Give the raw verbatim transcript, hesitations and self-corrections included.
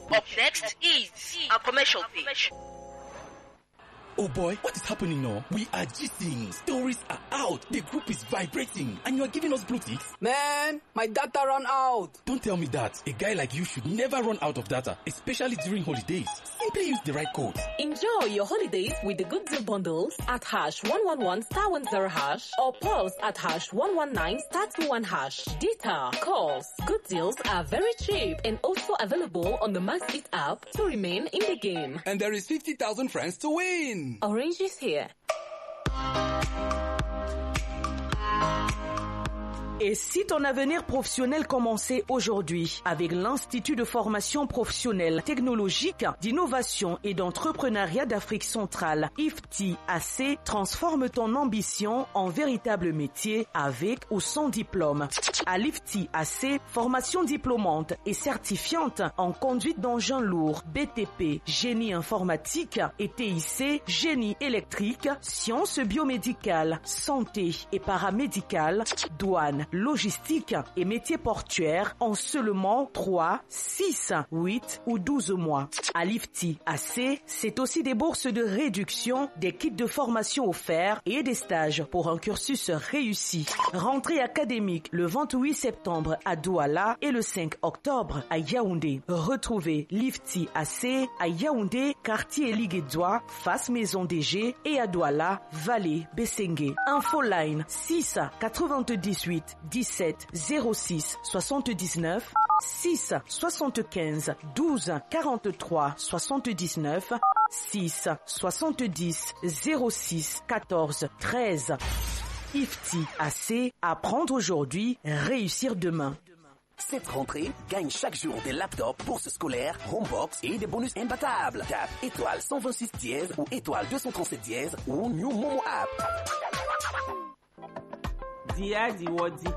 Up next is our commercial page. Oh boy, what is happening now? We are gisting. Stories are out. The group is vibrating. And you are giving us blue ticks? Man, my data run out. Don't tell me that. A guy like you should never run out of data, especially during holidays. Simply use the right code. Enjoy your holidays with the Good Deal bundles at hash one one one star one zero hash or pulse at hash one one nine star two one hash. Data, calls, good deals are very cheap and also available on the MaxIt app to remain in the game. And there is fifty thousand friends to win. Orange is here. Et si ton avenir professionnel commençait aujourd'hui avec l'Institut de formation professionnelle technologique, d'innovation et d'entrepreneuriat d'Afrique centrale, I F T A C, transforme ton ambition en véritable métier avec ou sans diplôme. À l'I F T A C, formation diplômante et certifiante en conduite d'engins lourds, B T P, génie informatique et T I C, génie électrique, sciences biomédicales, santé et paramédicales, douane, logistique et métiers portuaires en seulement trois, six, huit ou douze mois. À l'I F T A C, c'est aussi des bourses de réduction, des kits de formation offerts et des stages pour un cursus réussi. Rentrée académique le vingt-huit septembre à Douala et le cinq octobre à Yaoundé. Retrouvez l'I F T A C à Yaoundé, quartier Liguédois, face Maison D G et à Douala, Vallée, Bessengue. Infoline six quatre-vingt-dix-huit dix-sept zéro six soixante-dix-neuf six soixante-quinze douze quarante-trois soixante-dix-neuf six soixante-dix zéro six quatorze treize. I F T A C, apprendre aujourd'hui, réussir demain. Cette rentrée, gagne chaque jour des laptops, bourses scolaires, homebox et des bonus imbattables. Tape étoile cent vingt-six dièse ou étoile deux cent trente-sept dièse ou New Momo App. Dia Diwodi